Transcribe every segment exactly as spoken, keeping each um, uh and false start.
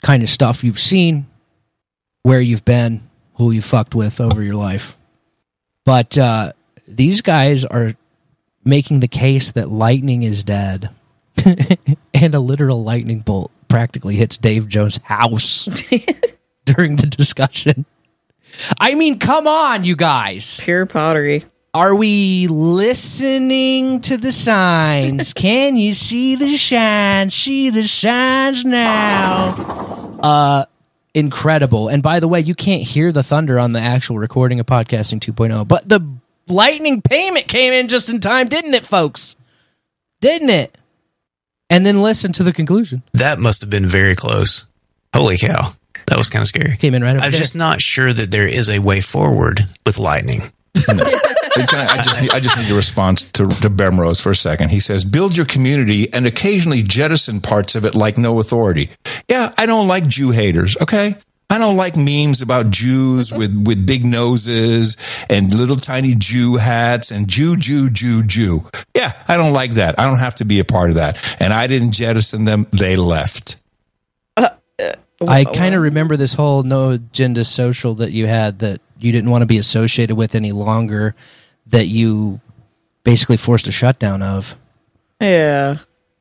kind of stuff you've seen, where you've been, who you fucked with over your life. But uh, these guys are making the case that lightning is dead. And a literal lightning bolt practically hits Dave Jones' house during the discussion. I mean, come on, you guys. Pure pottery. Are we listening to the signs? Can you see the shine? See the shines now. Uh, incredible. And by the way, you can't hear the thunder on the actual recording of Podcasting two point oh, but the lightning payment came in just in time, didn't it, folks? Didn't it? And then listen to the conclusion. That must have been very close. Holy cow. That was kind of scary. Came in right over I'm there. just not sure that there is a way forward with lightning. No. Can I, I just need, I just need a response to, to Bemrose for a second. He says, build your community and occasionally jettison parts of it like no authority. Yeah, I don't like Jew haters, okay? I don't like memes about Jews with, with big noses and little tiny Jew hats and Jew, Jew, Jew, Jew. Yeah, I don't like that. I don't have to be a part of that. And I didn't jettison them. They left. Uh, uh, I kind of remember this whole no agenda social that you had that you didn't want to be associated with any longer, that you basically forced a shutdown of. Yeah.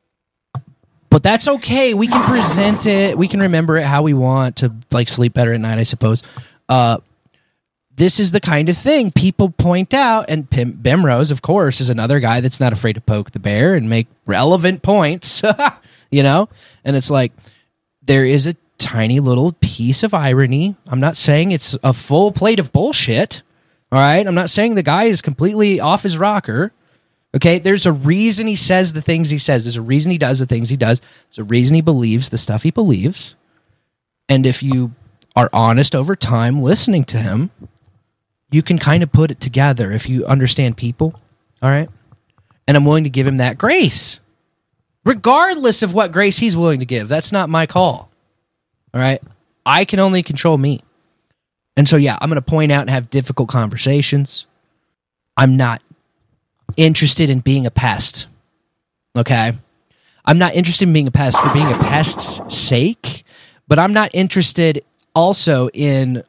But that's okay. We can present it. We can remember it how we want to, like, sleep better at night, I suppose. Uh, this is the kind of thing people point out, and Pim- Bemrose, of course, is another guy that's not afraid to poke the bear and make relevant points, you know? And it's like, there is a tiny little piece of irony. I'm not saying it's a full plate of bullshit, all right? I'm not saying the guy is completely off his rocker. Okay, there's a reason he says the things he says. There's a reason he does the things he does. There's a reason he believes the stuff he believes. And if you are honest over time listening to him, you can kind of put it together if you understand people, all right? And I'm willing to give him that grace, regardless of what grace he's willing to give. That's not my call, all right? I can only control me. And so, yeah, I'm going to point out and have difficult conversations. I'm not interested in being a pest, okay? I'm not interested in being a pest for being a pest's sake, but I'm not interested also in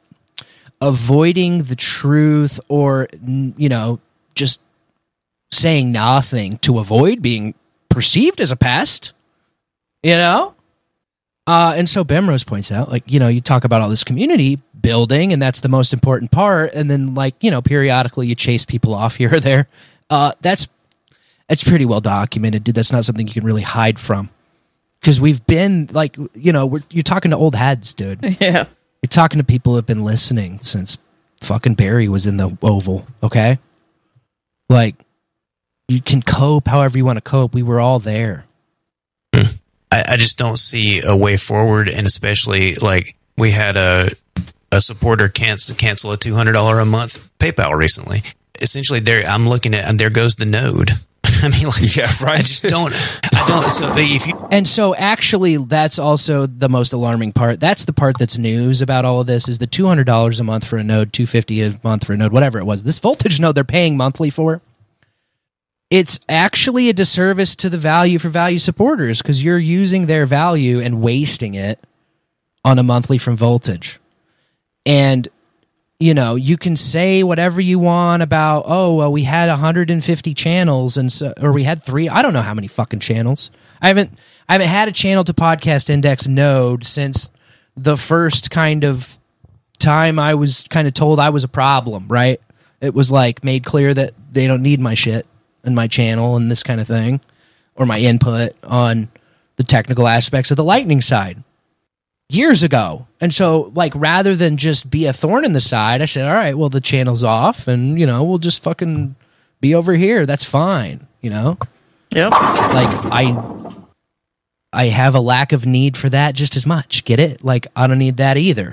avoiding the truth or, you know, just saying nothing to avoid being perceived as a pest, you know? Uh, and so Bemrose points out, like, you know, you talk about all this community building, and that's the most important part, and then, like, you know, periodically you chase people off here or there. Uh, that's that's pretty well documented, dude. That's not something you can really hide from, because we've been, like, you know, we're, you're talking to old heads, dude. Yeah, you're talking to people who have been listening since fucking Barry was in the Oval. Okay, like, you can cope however you want to cope. We were all there. I, I just don't see a way forward, and especially, like, we had a a supporter cancel cancel a two hundred dollars a month PayPal recently. Essentially, there I'm looking at, and there goes the node. I mean, like, yeah, right. I just don't. I don't. So if you and so actually, that's also the most alarming part. That's the part that's news about all of this: is the two hundred dollars a month for a node, two fifty a month for a node, whatever it was. This voltage node they're paying monthly for. It's actually a disservice to the value for value supporters, because you're using their value and wasting it on a monthly from voltage, and. You know, you can say whatever you want about, oh, well, we had one hundred fifty channels, and so, or we had three. I don't know how many fucking channels. I haven't, I haven't had a channel to podcast index node since the first kind of time I was kind of told I was a problem. Right? It was like made clear that they don't need my shit and my channel and this kind of thing, or my input on the technical aspects of the Lightning side. Years ago. And so, like, rather than just be a thorn in the side, I said, all right, well, the channel's off, and, you know, we'll just fucking be over here. That's fine, you know? Yep. Like, I I have a lack of need for that just as much. Get it? Like, I don't need that either.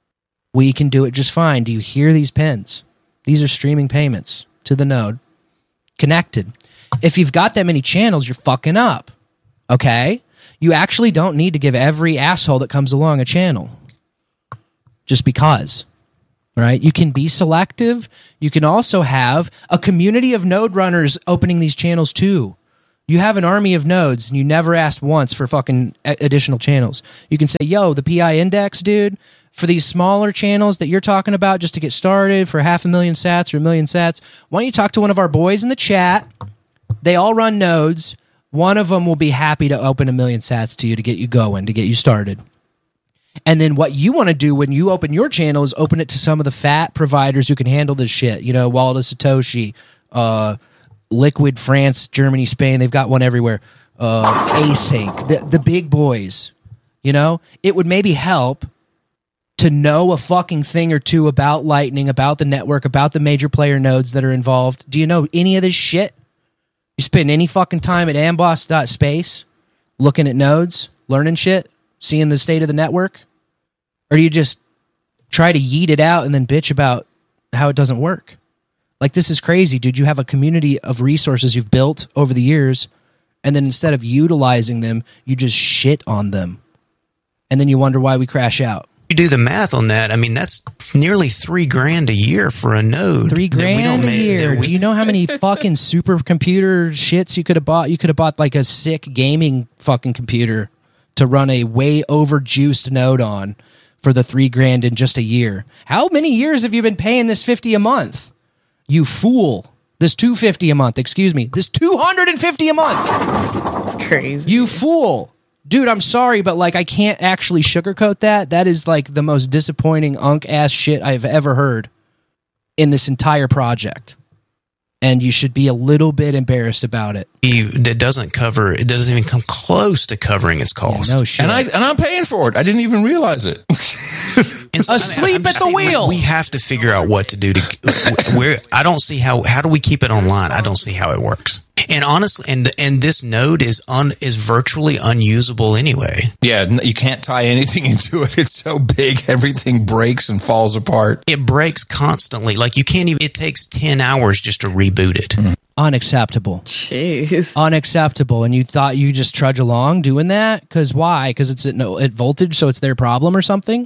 We can do it just fine. Do you hear these pins? These are streaming payments to the node. Connected. If you've got that many channels, you're fucking up. Okay? You actually don't need to give every asshole that comes along a channel. Just because. Right? You can be selective. You can also have a community of node runners opening these channels too. You have an army of nodes and you never asked once for fucking a- additional channels. You can say, yo, the P I index, dude, for these smaller channels that you're talking about just to get started for half a million sats or a million sats, why don't you talk to one of our boys in the chat? They all run nodes. One of them will be happy to open a million sats to you to get you going, to get you started. And then what you want to do when you open your channel is open it to some of the fat providers who can handle this shit. You know, Waldo Satoshi, uh, Liquid France, Germany, Spain. They've got one everywhere. Uh, Async, the, the big boys. You know, it would maybe help to know a fucking thing or two about Lightning, about the network, about the major player nodes that are involved. Do you know any of this shit? You spend any fucking time at amboss dot space looking at nodes, learning shit, seeing the state of the network? Or do you just try to yeet it out and then bitch about how it doesn't work? Like, this is crazy, dude. You have a community of resources you've built over the years, and then instead of utilizing them, you just shit on them. And then you wonder why we crash out. You do the math on that. I mean, that's nearly three grand a year for a node. Three that we don't grand a ma- year. that we- Do you know how many fucking supercomputer shits you could have bought? You could have bought like a sick gaming fucking computer to run a way overjuiced node on for the three grand in just a year. How many years have you been paying this fifty a month? You fool. This two fifty a month, excuse me. This two hundred fifty a month. It's crazy. You fool. Dude, I'm sorry, but like I can't actually sugarcoat that. That is like the most disappointing unk ass shit I've ever heard in this entire project. And you should be a little bit embarrassed about it. He- that doesn't cover, it doesn't even come close to covering its cost. No shit. And I and I'm paying for it. I didn't even realize it. And so, Asleep I'm at just the saying, we- wheel. We have to figure out what to do to. Where I don't see how. How do we keep it online? I don't see how it works. And honestly, and and this node is un is virtually unusable anyway. Yeah, n- you can't tie anything into it. It's so big, everything breaks and falls apart. It breaks constantly. Like you can't even. It takes ten hours just to reboot it. Unacceptable. Jeez. Unacceptable. And you thought you just trudge along doing that? Because why? Because it's at, no, at voltage, so it's their problem or something?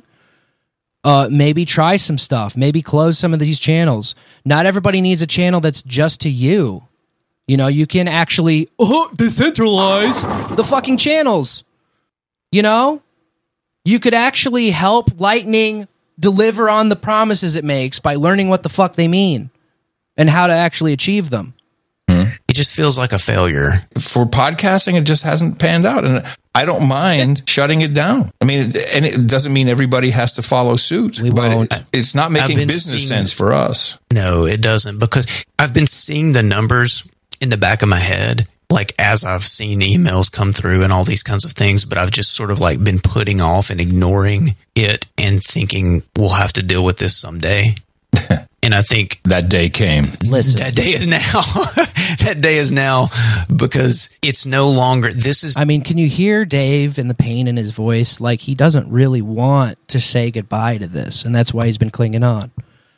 Uh, maybe try some stuff. Maybe close some of these channels. Not everybody needs a channel that's just to you. You know, you can actually oh, decentralize the fucking channels. You know? You could actually help Lightning deliver on the promises it makes by learning what the fuck they mean and how to actually achieve them. It just feels like a failure. For podcasting, it just hasn't panned out. And I don't mind shutting it down. I mean, it, and it doesn't mean everybody has to follow suit. We but won't. It, it's not I've making been business seeing- sense for us. No, it doesn't, because I've been seeing the numbers in the back of my head, like as I've seen emails come through and all these kinds of things, but I've just sort of like been putting off and ignoring it and thinking we'll have to deal with this someday. And I think That day came. Listen. that day is now. That day is now, because it's no longer, this is I mean, can you hear Dave and the pain in his voice? Like, he doesn't really want to say goodbye to this, and that's why he's been clinging on.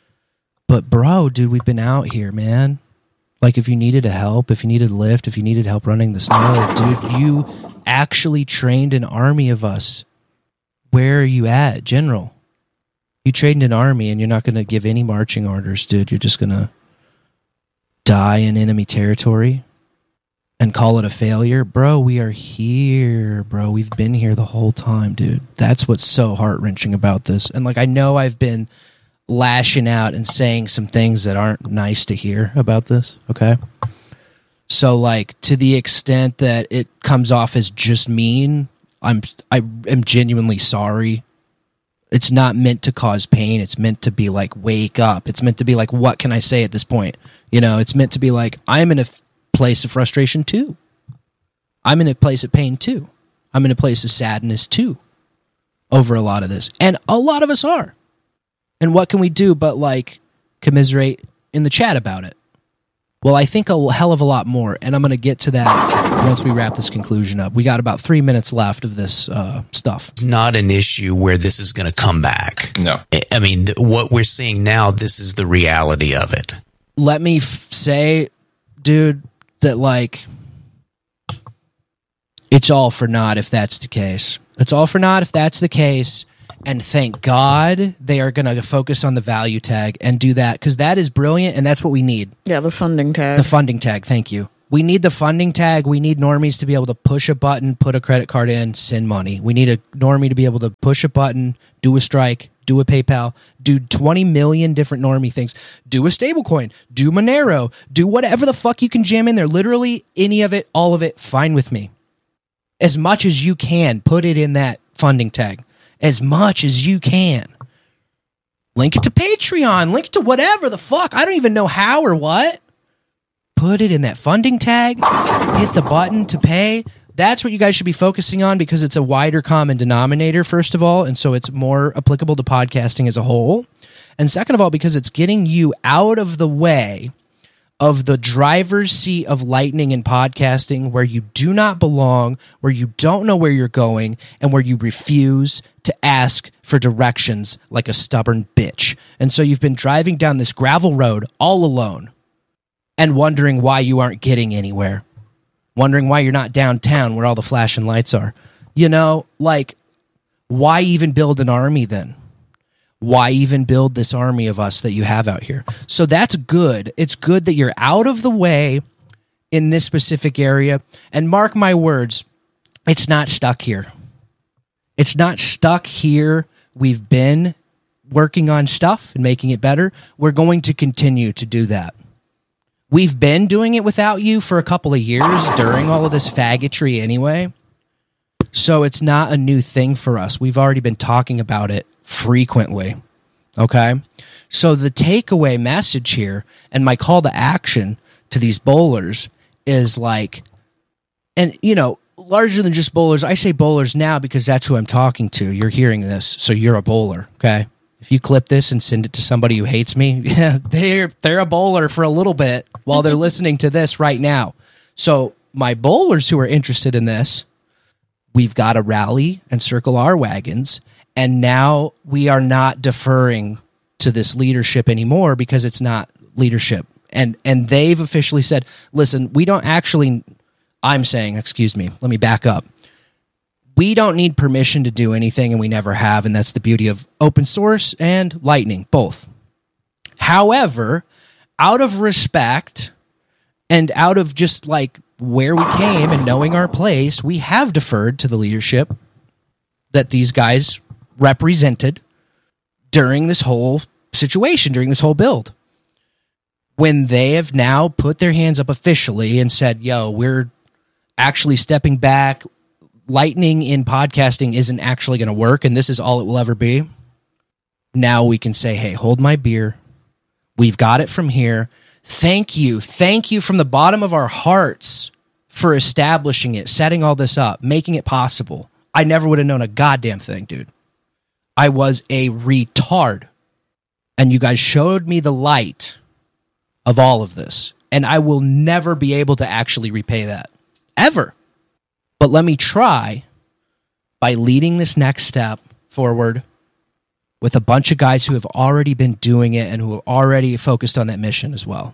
But, bro, dude, we've been out here, man. Like, if you needed a help, if you needed a lift, if you needed help running the snow, dude, you actually trained an army of us. Where are you at, General? You trained an army, and you're not going to give any marching orders, dude. You're just going to die in enemy territory and call it a failure. Bro, we are here, bro. We've been here the whole time, dude. That's what's so heart-wrenching about this. And, like, I know I've been lashing out and saying some things that aren't nice to hear about this, okay? So, like, to the extent that it comes off as just mean, I'm I am genuinely sorry. It's not meant to cause pain. It's meant to be like, wake up. It's meant to be like, what can I say at this point? You know, it's meant to be like, I'm in a f- place of frustration too. I'm in a place of pain too. I'm in a place of sadness too over a lot of this. And a lot of us are. And what can we do but like commiserate in the chat about it? Well, I think a hell of a lot more, and I'm going to get to that once we wrap this conclusion up. We got about three minutes left of this uh, stuff. not an issue where this is going to come back. No. I- I mean, th- what we're seeing now, this is the reality of it. Let me f- say, dude, that like, it's all for naught if that's the case. It's all for naught if that's the case. And thank God they are going to focus on the value tag and do that, because that is brilliant and that's what we need. Yeah, the funding tag. The funding tag, thank you. We need the funding tag. We need normies to be able to push a button, put a credit card in, send money. We need a normie to be able to push a button, do a strike, do a PayPal, do twenty million different normie things, do a stablecoin, do Monero, do whatever the fuck you can jam in there. Literally any of it, all of it, fine with me. As much as you can, put it in that funding tag. As much as you can. Link it to Patreon, link it to whatever the fuck. I don't even know how or what. Put it in that funding tag, hit the button to pay. That's what you guys should be focusing on because it's a wider common denominator, first of all, and so it's more applicable to podcasting as a whole. And second of all, because it's getting you out of the way of the driver's seat of lightning in podcasting where you do not belong, where you don't know where you're going, and where you refuse to ask for directions like a stubborn bitch. And so you've been driving down this gravel road all alone. And wondering why you aren't getting anywhere. Wondering why you're not downtown where all the flashing lights are. You know, like, why even build an army then? Why even build this army of us that you have out here? So that's good. It's good that you're out of the way in this specific area. And mark my words, it's not stuck here. It's not stuck here. We've been working on stuff and making it better. We're going to continue to do that. We've been doing it without you for a couple of years during all of this faggotry anyway. So it's not a new thing for us. We've already been talking about it frequently. Okay? So the takeaway message here and my call to action to these bowlers is like, and you know, larger than just bowlers, I say bowlers now because that's who I'm talking to. You're hearing this, so you're a bowler, okay? If you clip this and send it to somebody who hates me, yeah, they're they're a bowler for a little bit while they're listening to this right now. So my bowlers who are interested in this, we've got to rally and circle our wagons. And now we are not deferring to this leadership anymore because it's not leadership. And and they've officially said, listen, we don't actually, I'm saying, excuse me, let me back up. We don't need permission to do anything, and we never have, and that's the beauty of open source and Lightning, both. However, out of respect and out of just like where we came and knowing our place, we have deferred to the leadership that these guys represented during this whole situation, during this whole build. When they have now put their hands up officially and said, yo, we're actually stepping back, Lightning in podcasting isn't actually going to work, and this is all it will ever be. Now we can say, hey, hold my beer. We've got it from here. Thank you. Thank you from the bottom of our hearts for establishing it, setting all this up, making it possible. I never would have known a goddamn thing, dude. I was a retard. And you guys showed me the light of all of this. And I will never be able to actually repay that. Ever. But let me try by leading this next step forward with a bunch of guys who have already been doing it and who are already focused on that mission as well.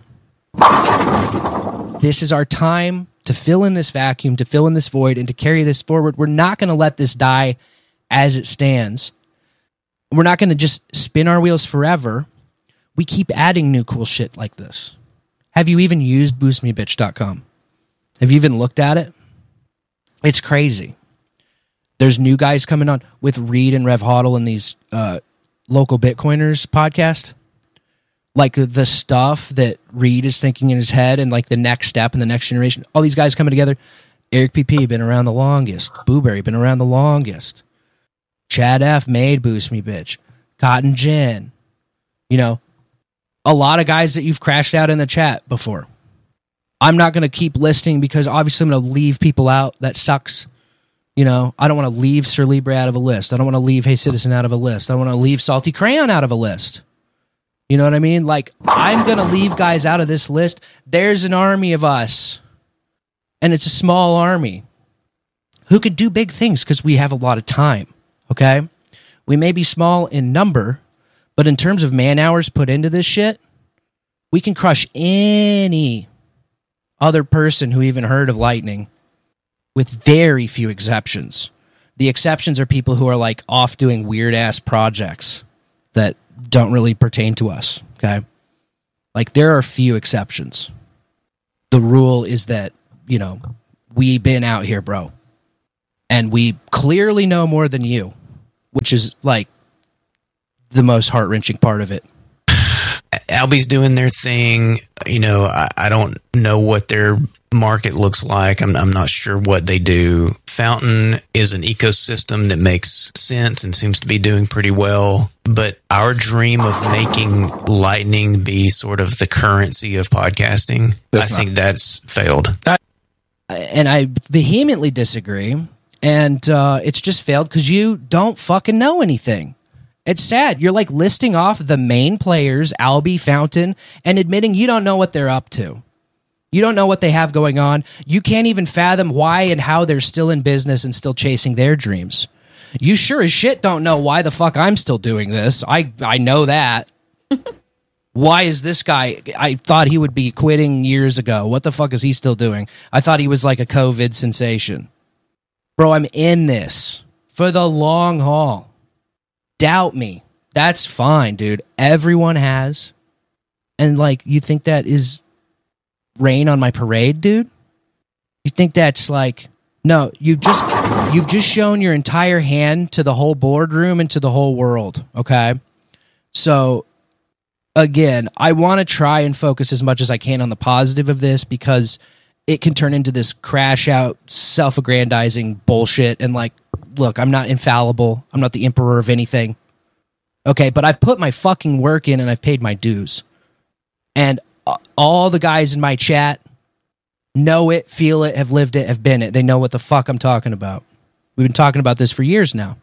This is our time to fill in this vacuum, to fill in this void, and to carry this forward. We're not going to let this die as it stands. We're not going to just spin our wheels forever. We keep adding new cool shit like this. Have you even used boost me bitch dot com? Have you even looked at it? It's crazy. There's new guys coming on with Reed and Rev Hodl and these uh, local Bitcoiners podcast. Like the stuff that Reed is thinking in his head and like the next step in the next generation. All these guys coming together. Eric P P been around the longest. Booberry been around the longest. Chad F made Boost Me Bitch. Cotton Gin. You know, a lot of guys that you've crashed out in the chat before. I'm not going to keep listing because obviously I'm going to leave people out. That sucks. You know, I don't want to leave Sir Libre out of a list. I don't want to leave Hey Citizen out of a list. I don't want to leave Salty Crayon out of a list. You know what I mean? Like, I'm going to leave guys out of this list. There's an army of us. And it's a small army who could do big things because we have a lot of time. Okay? We may be small in number, but in terms of man hours put into this shit, we can crush any other person who even heard of Lightning with very few exceptions. The exceptions are people who are like off doing weird ass projects that don't really pertain to us. Okay. Like there are few exceptions. the rule is that, you know, we been out here, bro. And we clearly know more than you, which is like the most heart-wrenching part of it. Albi's doing their thing. You know, I, I don't know what their market looks like. I'm, I'm not sure what they do. Fountain is an ecosystem that makes sense and seems to be doing pretty well. But our dream of making Lightning be sort of the currency of podcasting, that's I think not- that's failed. I- and I vehemently disagree. And uh, it's just failed because you don't fucking know anything. It's sad. You're like listing off the main players, Albi, Fountain, and admitting you don't know what they're up to. You don't know what they have going on. You can't even fathom why and how they're still in business and still chasing their dreams. You sure as shit don't know why the fuck I'm still doing this. I, I know that. Why is this guy? I thought he would be quitting years ago. What the fuck is he still doing? I thought he was like a COVID sensation. Bro, I'm in this for the long haul. Doubt me. That's fine, dude. Everyone has. And like, you think that is rain on my parade, dude? You think that's like, no, you've just you've just shown your entire hand to the whole boardroom and to the whole world, okay? So again, I want to try and focus as much as I can on the positive of this because it can turn into this crash out, self-aggrandizing bullshit. And like, look, I'm not infallible. I'm not the emperor of anything. Okay, but I've put my fucking work in and I've paid my dues. And all the guys in my chat know it, feel it, have lived it, have been it. They know what the fuck I'm talking about. We've been talking about this for years now.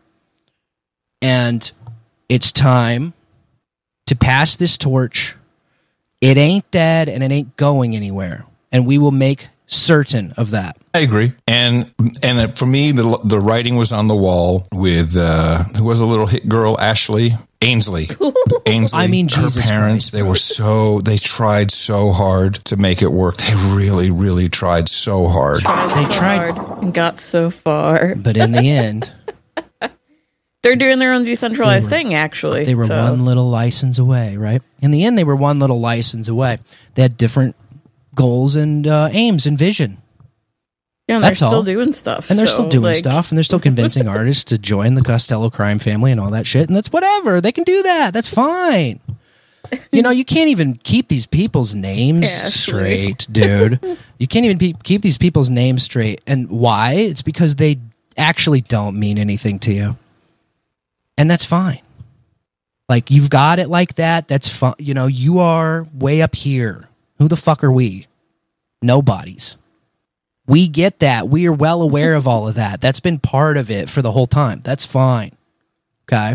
And it's time to pass this torch. It ain't dead and it ain't going anywhere. And we will make certain of that. I agree. And and for me, the the writing was on the wall with, uh, who was a little hit girl, Ashley Ainsley. Ainsley. I mean, her Jesus parents, Christ, they were so, they tried so hard to make it work. They really, really tried so hard. Tried They so tried- hard and got so far. But in the end, They're doing their own decentralized They were- thing, actually. they were so. one little license away, right? In the end, they were one little license away. They had different goals and uh, aims and vision. Yeah, and That's they're still all. doing stuff. And they're so, still doing like, stuff, and they're still convincing artists to join the Costello crime family and all that shit. And that's whatever. They can do that. That's fine. You know, you can't even keep these people's names Yeah, straight, dude. You can't even pe- keep these people's names straight. And why? It's because they actually don't mean anything to you. And that's fine. Like, you've got it like that. That's fine. You know, you are way up here. Who the fuck are we? Nobodies. We get that. We are well aware of all of that. That's been part of it for the whole time. That's fine. Okay.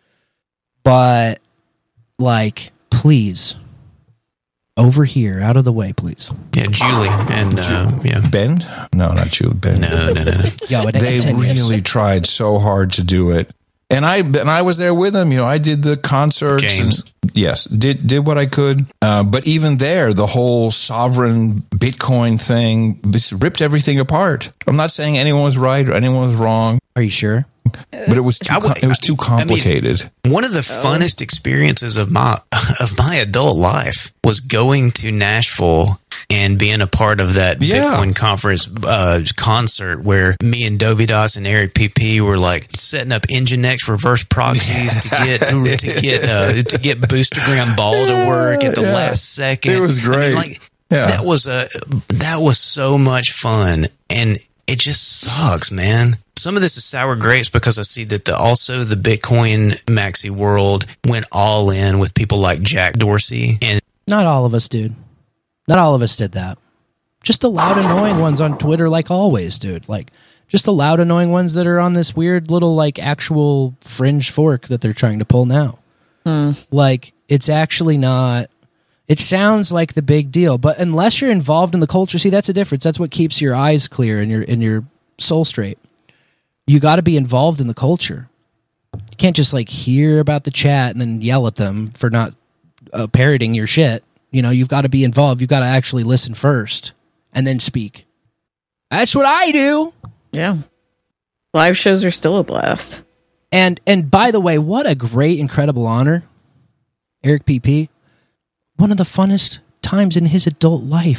But, like, please, over here, out of the way, please. Yeah, Julie and uh, yeah, Ben? No, not you, Ben. no, no, no, no. Yo, it They really tried so hard to do it. And I and I was there with them. You know, I did the concerts. James. And, yes, did did what I could. Uh, but even there, the whole sovereign Bitcoin thing just ripped everything apart. I'm not saying anyone was right or anyone was wrong, Are you sure? but it was too I would- com- it was too I mean- complicated. One of the funnest experiences of my of my adult life was going to Nashville and being a part of that Yeah. Bitcoin conference uh, concert where me and Dovidas and Eric P P were like setting up Nginx reverse proxies to get to get uh, to get Boostergram Ball to work at the Yeah. last second. It was I mean, great. like, Yeah. that was a that was so much fun, and it just sucks, man. Some of this is sour grapes because I see that the also the Bitcoin maxi world went all in with people like Jack Dorsey, and Not all of us, dude. Not all of us did that. Just the loud, annoying ones on Twitter, like always, dude. Like, just the loud, annoying ones that are on this weird little, like, actual fringe fork that they're trying to pull now. Like, it's actually not... It sounds like the big deal, but unless you're involved in the culture, see, that's a difference. That's what keeps your eyes clear and your, and your soul straight. You got to be involved in the culture. You can't just, like, hear about the chat and then yell at them for not uh, parroting your shit. You know, you've got to be involved. You've got to actually listen first and then speak. That's what I do. Yeah. Live shows are still a blast. And and by the way, what a great, incredible honor. Eric P P, one of the funnest times in his adult life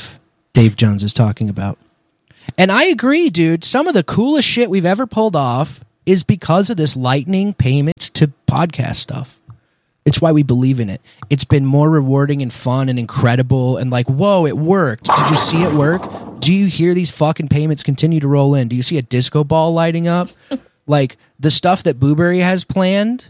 Dave Jones is talking about. And I agree, dude. Some of the coolest shit we've ever pulled off is because of this Lightning payments to podcast stuff. It's why we believe in it. It's been more rewarding and fun and incredible and like, whoa, it worked. Did you see it work? Do you hear these fucking payments continue to roll in? Do you see a disco ball lighting up? Like, the stuff that Booberry has planned,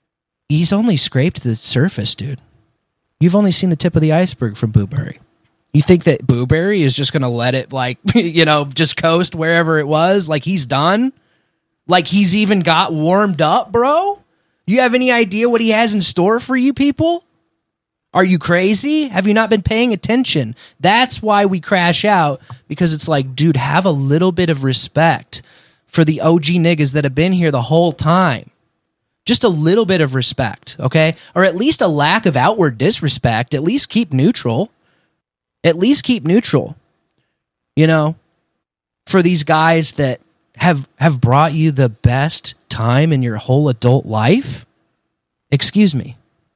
he's only scraped the surface, dude. You've only seen the tip of the iceberg from Booberry. You think that Booberry is just going to let it, like, you know, just coast wherever it was? Like, he's done? Like, he's even got warmed up, bro? You have any idea what he has in store for you people? Are you crazy? Have you not been paying attention? That's why we crash out, because it's like, dude, have a little bit of respect for the O G niggas that have been here the whole time. Just a little bit of respect, okay? Or at least a lack of outward disrespect. At least keep neutral. At least keep neutral. You know, for these guys that have have brought you the best time in your whole adult life. Excuse me.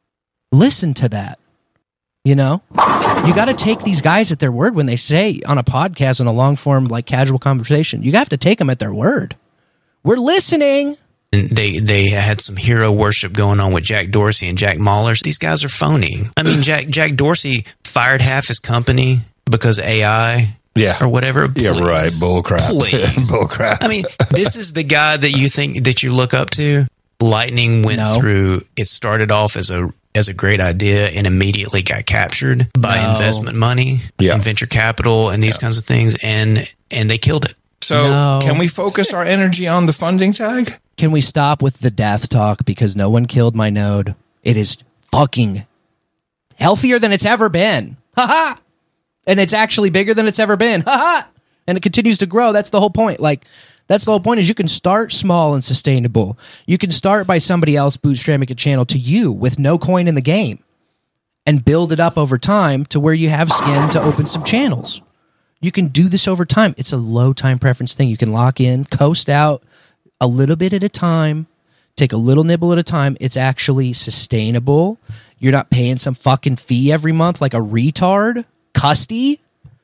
Listen to that. You know, you got to take these guys at their word when they say on a podcast, in a long form, like casual conversation. You have to take them at their word. We're listening. And they they had some hero worship going on with Jack Dorsey and Jack Mahler. These guys are phony. I mean, Jack Jack Dorsey fired half his company because A I, yeah, or whatever. Please. Yeah, right. Bull crap. Please. Bull crap. I mean, this is the guy that you think that you look up to. Lightning went No. through. It started off as a as a great idea and immediately got captured by No. investment money Yeah. and venture capital and these Yeah. kinds of things, and and they killed it. So No. can we focus our energy on the funding tag? Can we stop with the death talk, because no one killed my node? It is fucking healthier than it's ever been. Ha ha! And it's actually bigger than it's ever been. Ha ha! And it continues to grow. That's the whole point. Like, that's the whole point, is you can start small and sustainable. You can start by somebody else bootstrapping a channel to you with no coin in the game and build it up over time to where you have skin to open some channels. You can do this over time. It's a low time preference thing. You can lock in, coast out a little bit at a time, take a little nibble at a time. It's actually sustainable. You're not paying some fucking fee every month like a retard. Custy.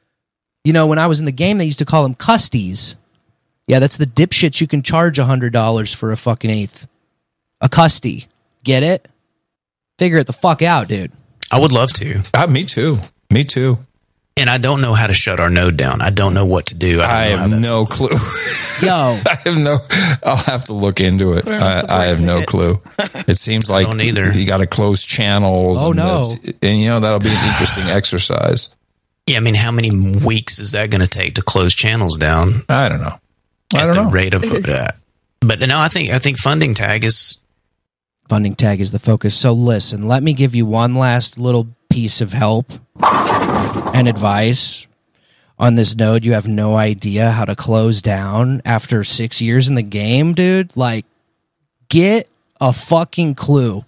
You know, when I was in the game, they used to call them custies. Yeah, that's the dipshits you can charge one hundred dollars for a fucking eighth. A custy. Get it? Figure it the fuck out, dude. I would love to. Uh, me too. Me too. And I don't know how to shut our node down. I don't know what to do. I, don't I know how have that's- no clue. Yo. I have no. I'll have to look into it. Put it on I, support I have no ticket. clue. It seems like don't either. you got to close channels. Oh, and no. that's- And you know that'll be an interesting exercise. Yeah, I mean, how many weeks is that going to take to close channels down? I don't know. I at don't the know. rate of that. But no, I think I think funding tag is Funding tag is the focus. So listen, let me give you one last little piece of help and advice on this node. You have no idea how to close down after six years in the game, dude. Like, get a fucking clue.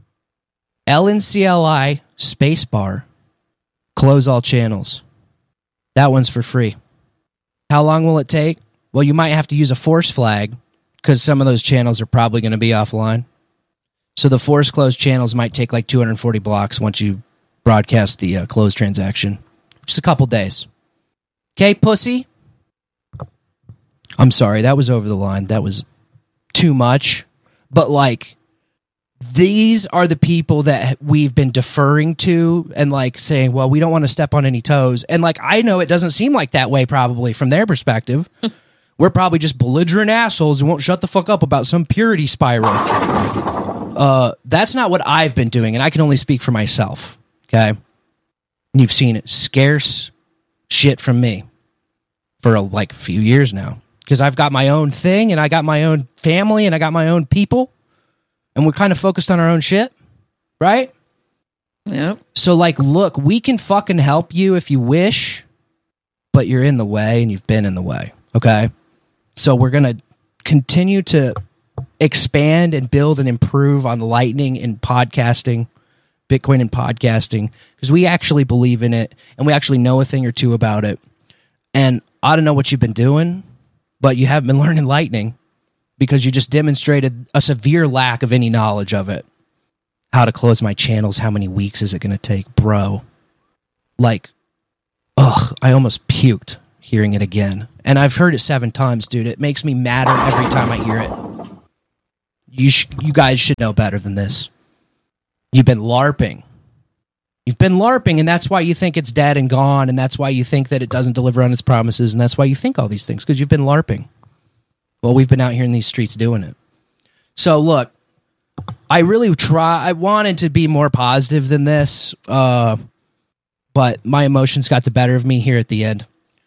L N C L I spacebar. Close all channels. That one's for free. How long will it take? Well, you might have to use a force flag, because some of those channels are probably going to be offline. So the force closed channels might take like two hundred forty blocks once you broadcast the uh, closed transaction. Just a couple days. Okay, pussy? I'm sorry, that was over the line. That was too much. But like, these are the people that we've been deferring to and like saying, well, we don't want to step on any toes. And like, I know it doesn't seem like that way probably from their perspective. We're probably just belligerent assholes who won't shut the fuck up about some purity spiral. Uh, that's not what I've been doing, and I can only speak for myself. Okay? You've seen it. Scarce shit from me for a, like a few years now, because I've got my own thing, and I got my own family, and I got my own people, and we're kind of focused on our own shit, right? Yep. So, like, look, we can fucking help you if you wish, but you're in the way, and you've been in the way, okay? So we're going to continue to expand and build and improve on the Lightning and podcasting, Bitcoin and podcasting, because we actually believe in it, and we actually know a thing or two about it. And I don't know what you've been doing, but you haven't been learning Lightning, because you just demonstrated a severe lack of any knowledge of it. How to close my channels, how many weeks is it going to take? Bro, like, ugh, I almost puked hearing it again. And I've heard it seven times, dude. It makes me madder every time I hear it. You sh- you guys should know better than this. You've been LARPing. You've been LARPing, and that's why you think it's dead and gone, and that's why you think that it doesn't deliver on its promises, and that's why you think all these things, because you've been LARPing. Well, we've been out here in these streets doing it. So, look, I really try. I wanted to be more positive than this, uh, but my emotions got the better of me here at the end.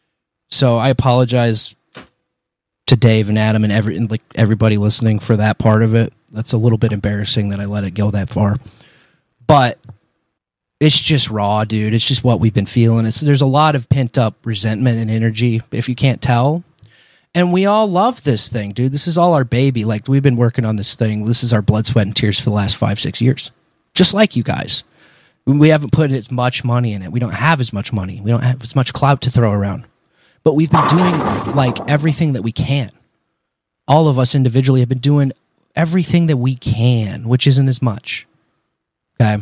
So I apologize to Dave and Adam and every and like everybody listening for that part of it. That's a little bit embarrassing that I let it go that far, but it's just raw, dude. It's just what we've been feeling. It's there's a lot of pent up resentment and energy, if you can't tell. And we all love this thing, dude. This is all our baby. Like, we've been working on this thing. This is our blood, sweat, and tears for the last five, six years. Just like you guys. We haven't put as much money in it. We don't have as much money. We don't have as much clout to throw around. But we've been doing, like, everything that we can. All of us individually have been doing everything that we can, which isn't as much. Okay?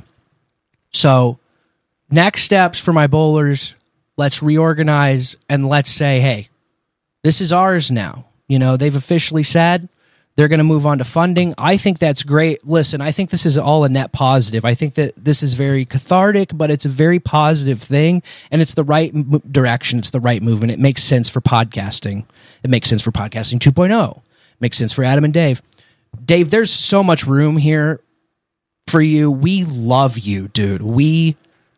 So, next steps for my bowlers, let's reorganize and let's say, hey, this is ours now. You know, they've officially said they're going to move on to funding. I think that's great. Listen, I think this is all a net positive. I think that this is very cathartic, but it's a very positive thing, and it's the right m- direction. It's the right movement. It makes sense for podcasting. It makes sense for podcasting two point oh. It makes sense for Adam and Dave. Dave, there's so much room here for you. We love you, dude. We,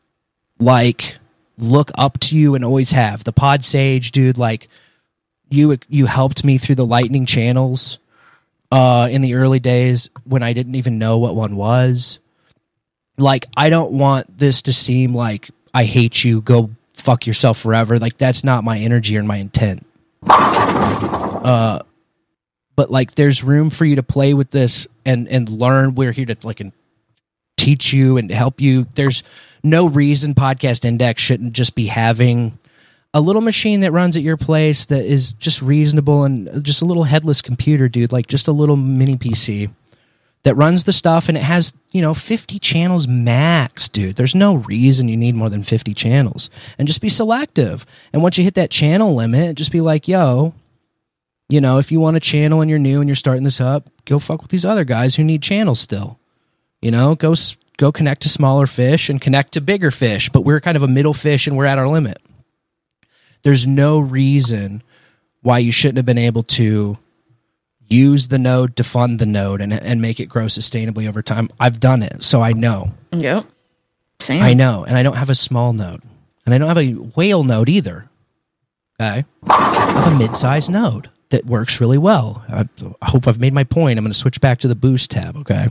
like, look up to you and always have. The Pod Sage, dude, like, You you helped me through the Lightning channels uh, in the early days when I didn't even know what one was. Like, I don't want this to seem like I hate you, go fuck yourself forever. Like, that's not my energy or my intent. Uh, but, like, there's room for you to play with this and, and learn. We're here to, like, and teach you and help you. There's no reason Podcast Index shouldn't just be having a little machine that runs at your place that is just reasonable and just a little headless computer, dude, like just a little mini P C that runs the stuff, and it has, you know, fifty channels max, dude. There's no reason you need more than fifty channels, and just be selective. And once you hit that channel limit, just be like, yo, you know, if you want a channel and you're new and you're starting this up, go fuck with these other guys who need channels still. You know, go, go connect to smaller fish and connect to bigger fish, but we're kind of a middle fish and we're at our limit. There's no reason why you shouldn't have been able to use the node to fund the node and and make it grow sustainably over time. I've done it, so I know. Yep. Same. I know, and I don't have a small node. And I don't have a whale node either. Okay? I have a mid-sized node that works really well. I, I hope I've made my point. I'm going to switch back to the boost tab, okay?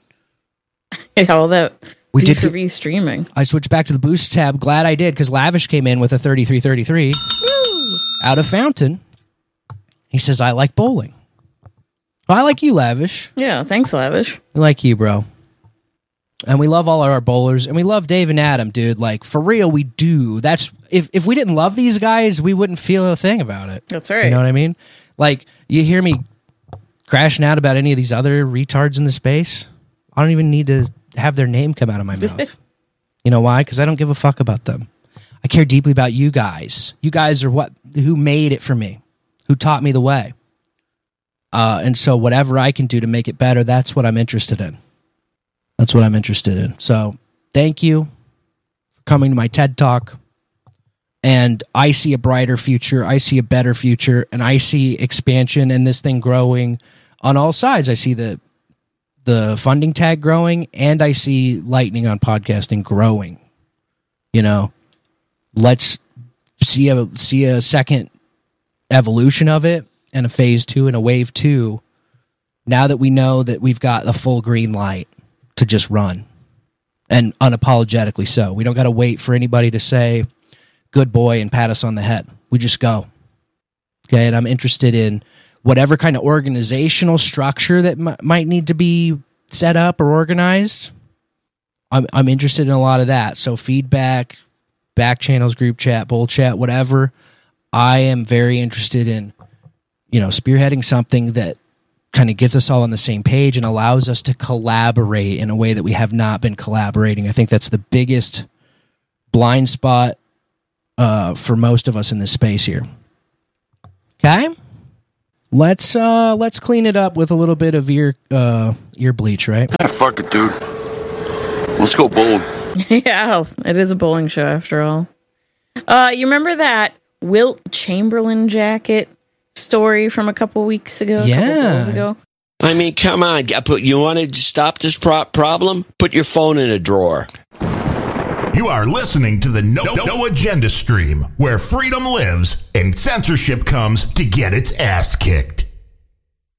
All that We V did for get- V streaming. I switched back to the boost tab. Glad I did, because Lavish came in with a thirty-three thirty-three out of Fountain. He says, I like bowling. Well, I like you, Lavish. Yeah, thanks, Lavish. We like you, bro. And we love all of our bowlers, and we love Dave and Adam, dude. Like, for real, we do. That's if, if we didn't love these guys, we wouldn't feel a thing about it. That's right. You know what I mean? Like, you hear me crashing out about any of these other retards in the space, I don't even need to have their name come out of my mouth. You know why? Because I don't give a fuck about them. I care deeply about you guys. You guys are what who made it for me, who taught me the way. Uh, and so whatever I can do to make it better, that's what I'm interested in. That's what I'm interested in. So thank you for coming to my TED Talk. And I see a brighter future. I see a better future. And I see expansion and this thing growing on all sides. I see the the funding tag growing, and I see Lightning on podcasting growing. You know, let's see a see a second evolution of it, and a phase two and a wave two. Now that we know that we've got the full green light to just run, and unapologetically so. We don't got to wait for anybody to say good boy and pat us on the head. We just go. Okay, and I'm interested in whatever kind of organizational structure that m- might need to be set up or organized. I'm I'm interested in a lot of that. So feedback, back channels, group chat, bowl chat, whatever. I am very interested in, you know, spearheading something that kind of gets us all on the same page and allows us to collaborate in a way that we have not been collaborating. I think that's the biggest blind spot uh, for most of us in this space here. Okay, let's uh, let's clean it up with a little bit of ear uh, ear bleach, right? Ah, fuck it, dude. Let's go bowling. Yeah, it is a bowling show after all. Uh, you remember that Wilt Chamberlain jacket story from a couple weeks ago? A Yeah. couple days ago? I mean, come on. You want to stop this pro- problem? Put your phone in a drawer. You are listening to the No, no Agenda stream, where freedom lives and censorship comes to get its ass kicked.